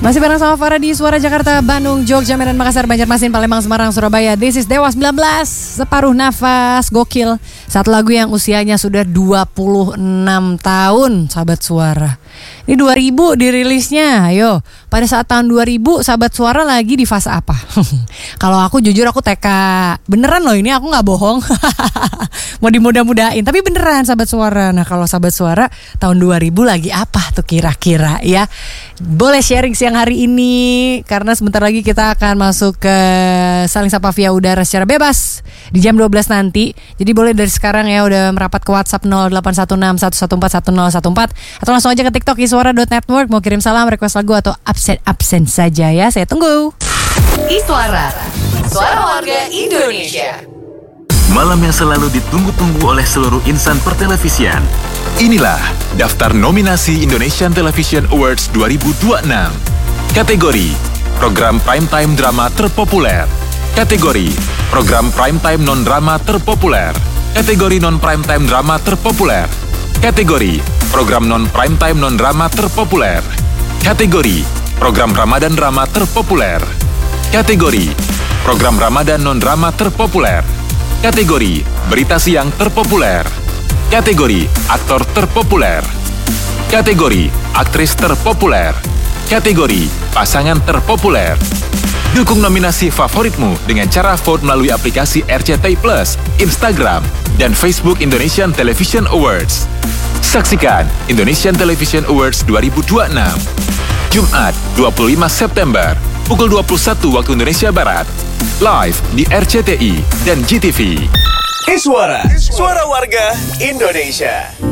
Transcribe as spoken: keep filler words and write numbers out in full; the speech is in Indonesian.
Masih bareng sama Farah di Suara Jakarta, Bandung, Jogja, Medan, Makassar, Banjarmasin, Palembang, Semarang, Surabaya. This is Dewa sembilan belas, separuh nafas, gokil. Satu lagu yang usianya sudah dua puluh enam tahun, sahabat suara. Ini dua ribu dirilisnya, ayo. Pada saat tahun dua ribu, sahabat suara lagi di fase apa? Kalau aku jujur aku T K. Beneran loh ini, aku gak bohong. Mau dimudah-mudahin, tapi beneran sahabat suara. Nah kalau sahabat suara, tahun dua ribu lagi apa tuh kira-kira ya? Boleh sharing siang hari ini, karena sebentar lagi kita akan masuk ke saling sapa via udara secara bebas di jam dua belas nanti. Jadi boleh dari sekarang ya udah merapat ke WhatsApp nol delapan satu enam satu satu empat satu nol satu empat atau langsung aja ke TikTok iswara dot network. Mau kirim salam, request lagu atau absen-absen saja ya. Saya tunggu. Iswara, suara warga Indonesia. Malam yang selalu ditunggu-tunggu oleh seluruh insan pertelevisian. Inilah daftar nominasi Indonesian Television Awards dua ribu dua puluh enam. Kategori Program Primetime Drama Terpopuler. Kategori Program Primetime Non-Drama Terpopuler. Kategori Non-Primetime Drama Terpopuler. Kategori Program Non-Primetime Non-Drama Terpopuler. Kategori Program Ramadan Drama Terpopuler. Kategori Program Ramadan Non-Drama Terpopuler. Kategori Berita Siang Terpopuler. Kategori Aktor Terpopuler. Kategori Aktris Terpopuler. Kategori Pasangan Terpopuler. Dukung nominasi favoritmu dengan cara vote melalui aplikasi R C T I Plus, Instagram, dan Facebook Indonesian Television Awards. Saksikan Indonesian Television Awards dua ribu dua puluh enam. Jumat dua puluh lima September, pukul dua puluh satu waktu Indonesia Barat. Live di R C T I dan G T V. Iswara, suara warga Indonesia.